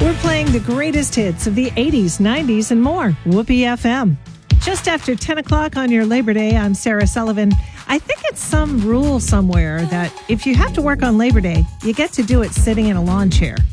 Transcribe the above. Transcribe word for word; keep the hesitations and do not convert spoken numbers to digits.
We're playing the greatest hits of the eighties, nineties, and more. Whoopee F M. Just after ten o'clock on your Labor Day, I'm Sarah Sullivan. I think it's some rule somewhere that if you have to work on Labor Day, you get to do it sitting in a lawn chair.